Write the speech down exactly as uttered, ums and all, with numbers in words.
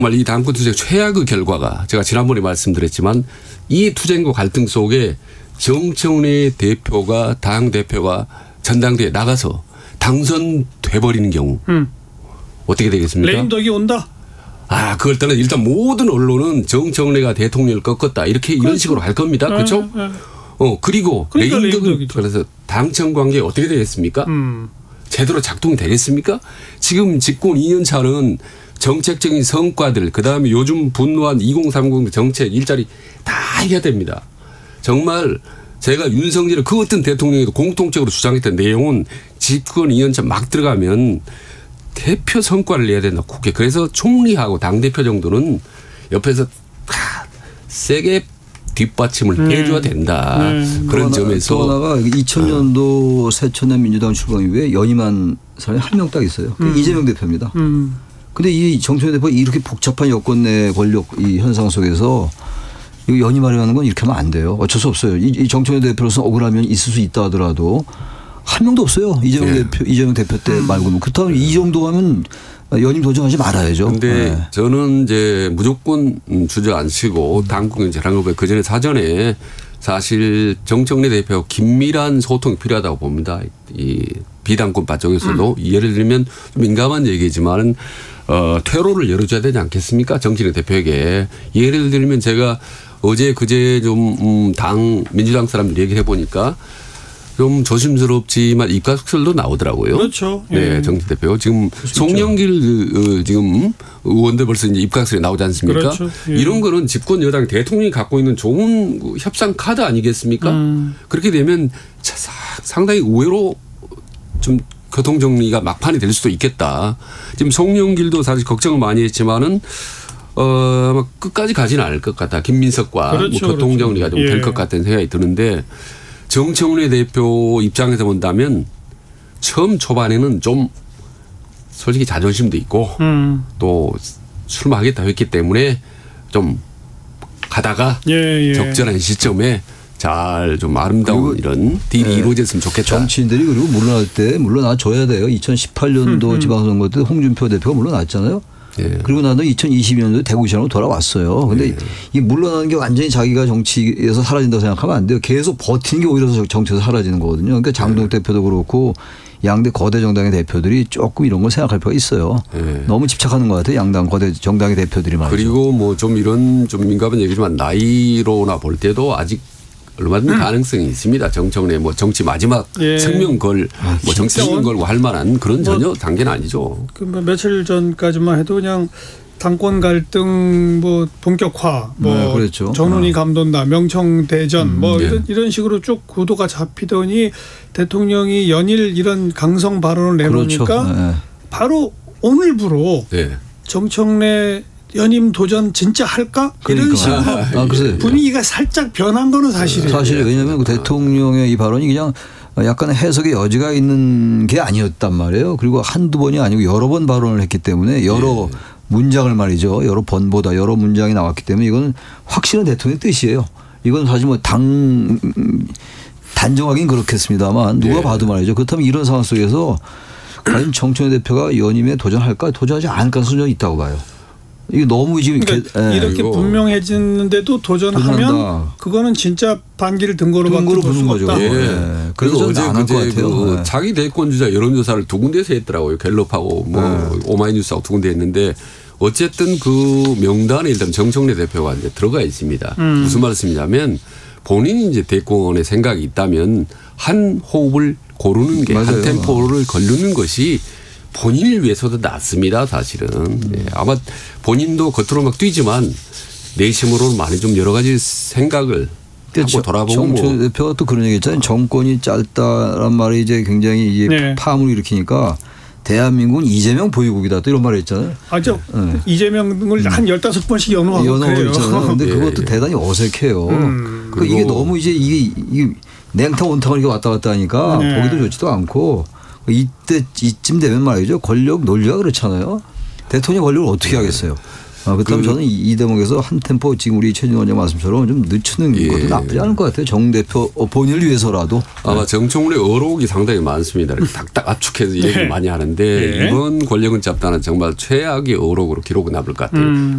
정말 이 당권 투쟁 최악의 결과가 제가 지난번에 말씀드렸지만 이 투쟁과 갈등 속에 정청래 대표가 당 대표가 전당대회에 나가서 당선돼버리는 경우 음. 어떻게 되겠습니까? 레임덕이 온다. 아, 그걸 떠나 일단 모든 언론은 정청래가 대통령을 꺾었다 이렇게 그렇죠. 이런 식으로 할 겁니다. 그렇죠? 네, 네. 어 그리고 그러니까 레임덕은 그래서 당청 관계 어떻게 되겠습니까? 음. 제대로 작동이 되겠습니까? 지금 집권 이 년 차는 정책적인 성과들 그다음에 요즘 분노한 이공삼공 정책 일자리 다 해야 됩니다. 정말 제가 윤석열의 그 어떤 대통령에도 공통적으로 주장했던 내용은 집권 이 년 차 막 들어가면 대표 성과를 내야 된다. 국회. 그래서 총리하고 당대표 정도는 옆에서 다 세게 뒷받침을 음. 해줘야 된다. 음. 그런 또 점에서. 또 하나가 이천 년도 어. 새천년 민주당 출범 이후에 연임한 사람이 한 명 딱 있어요. 음. 이재명 대표입니다. 음. 근데 이 정청래 대표가 이렇게 복잡한 여권 내 권력 이 현상 속에서 이거 연임하려는 건 이렇게 하면 안 돼요. 어쩔 수 없어요. 이 정청래 대표로서 억울하면 있을 수 있다 하더라도 한 명도 없어요. 이재명 네. 대표, 이재명 대표 때 말고는. 그렇다면 이 정도 하면 연임 도전하지 말아야죠. 그런데 네. 저는 이제 무조건 주저앉히고 당국에 잘한 거 그 전에 사전에 사실 정청래 대표 긴밀한 소통이 필요하다고 봅니다. 이 비당권파 쪽에서도 음. 예를 들면 좀 민감한 얘기지만 어, 퇴로를 열어줘야 되지 않겠습니까? 정청래 대표에게. 예를 들면 제가 어제 그제 좀 당 민주당 사람들 얘기해 보니까 좀 조심스럽지만 입각설도 나오더라고요. 그렇죠. 네, 예. 정치 대표 지금 송영길 지금 의원들 벌써 이제 입각설이 나오지 않습니까? 그렇죠. 예. 이런 거는 집권 여당 대통령이 갖고 있는 좋은 협상 카드 아니겠습니까? 음. 그렇게 되면 상당히 의외로 좀 교통 정리가 막판이 될 수도 있겠다. 지금 송영길도 사실 걱정을 많이 했지만은 어 끝까지 가지는 않을 것 같다. 김민석과 그렇죠, 뭐 교통 정리가 그렇죠. 좀 될 것 예. 같다는 생각이 드는데. 정청래 대표 입장에서 본다면 처음 초반에는 좀 솔직히 자존심도 있고 음. 또 출마하겠다 했기 때문에 좀 가다가 예, 예. 적절한 시점에 잘 좀 아름다운 이런 딜이 예. 이루어졌으면 좋겠다. 정치인들이 그리고 물러날 때 물러나줘야 돼요. 이천십팔 년도 음, 음. 지방선거 때 홍준표 대표가 물러났잖아요. 예. 그리고 나서 이천이십 년도에 대구시장으로 돌아왔어요. 그런데 예. 이 물러나는 게 완전히 자기가 정치에서 사라진다고 생각하면 안 돼요. 계속 버티는 게 오히려 정치에서 사라지는 거거든요. 그러니까 장동 예. 대표도 그렇고 양대 거대 정당의 대표들이 조금 이런 걸 생각할 필요가 있어요. 예. 너무 집착하는 것 같아요. 양당 거대 정당의 대표들이 말이죠. 그리고 뭐 좀 이런 좀 민감한 얘기지만 나이로나 볼 때도 아직 얼마든지 음. 가능성이 있습니다. 정청래 뭐 정치 마지막 예. 생명 걸 뭐 정치 생명 걸고 할 만한 그런 전혀 뭐 단계는 아니죠. 그 뭐 며칠 전까지만 해도 그냥 당권 갈등 뭐 본격화 뭐 네, 그렇죠. 전운이 어. 감돈다 명청 대전 음, 뭐 네. 이런, 이런 식으로 쭉 구도가 잡히더니 대통령이 연일 이런 강성 발언을 내놓으니까 그렇죠. 네. 바로 오늘부로 네. 정청래 연임 도전 진짜 할까? 그러니까. 이런 식으로 아, 분위기가 살짝 변한 거는 사실이에요. 사실이에요. 왜냐하면 그 대통령의 이 발언이 그냥 약간 해석의 여지가 있는 게 아니었단 말이에요. 그리고 한두 번이 아니고 여러 번 발언을 했기 때문에 여러 예. 문장을 말이죠. 여러 번보다 여러 문장이 나왔기 때문에 이건 확실한 대통령의 뜻이에요. 이건 사실 뭐 당 단정하긴 그렇겠습니다만 누가 예. 봐도 말이죠. 그렇다면 이런 상황 속에서 과연 정청래 대표가 연임에 도전할까? 도전하지 않을 가능성이 있다고 봐요. 이게 너무 지금 그러니까 예. 이렇게 분명해지는데도 도전하면 도전한다. 그거는 진짜 반기를 등거로 등거로 볼 부는 수가 거죠. 없다. 예. 네. 그래서 어제 그제 그 네. 자기 대권주자 여론조사를 두 군데서 했더라고요. 갤럽하고 뭐 네. 오마이뉴스하고 두 군데 했는데 어쨌든 그 명단에 일단 정청래 대표가 이제 들어가 있습니다. 음. 무슨 말씀이냐면 본인이 이제 대권에 생각이 있다면 한 호흡을 고르는 게 한 템포를 걸르는 것이 본인을 위해서도 낫습니다. 사실은. 음. 네. 아마 본인도 겉으로 막 뛰지만 내심으로는 많이 좀 여러 가지 생각을 그렇죠. 하고 돌아보고. 정청래 뭐. 대표가 또 그런 얘기 했잖아요. 정권이 짧다란 말이 이제 굉장히 이제 네. 파문을 일으키니까 대한민국은 이재명 보유국이다 또 이런 말을 했잖아요. 아, 저 네. 이재명을 한 열다섯 번씩 연호하고 연호하고 있잖아요. 그런데 예, 그것도 예. 대단히 어색해요. 음. 그러니까 이게 너무 이제 이게, 이게 냉탕 온탕을 이렇게 왔다 갔다 하니까 네. 보기도 좋지도 않고 이때 이쯤 되면 말이죠. 권력 논리가 그렇잖아요. 대통령 권력을 어떻게 하겠어요. 아, 그렇다면 그, 저는 이 대목에서 한 템포 지금 우리 최진호 원장 말씀처럼 좀 늦추는 예. 것도 나쁘지 않을 것 같아요. 정 대표 본인을 위해서라도. 아마 정청래 어록이 상당히 많습니다. 이렇게 딱딱 압축해서 얘기를 네. 많이 하는데 네. 이번 권력은 잡다는 정말 최악의 어록으로 기록은 남을 것 같아요. 음.